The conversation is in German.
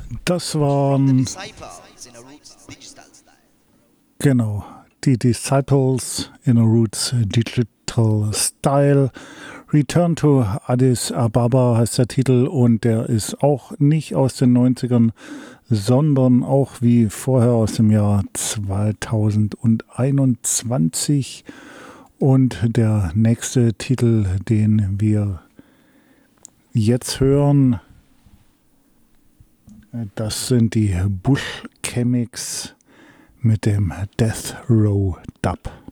Das waren, genau, die Disciples in a Roots Digital Style. Return to Addis Ababa heißt der Titel und der ist auch nicht aus den 90ern, sondern auch wie vorher aus dem Jahr 2021. Und der nächste Titel, den wir jetzt hören, das sind die Bush Chemics mit dem Death Row Dub.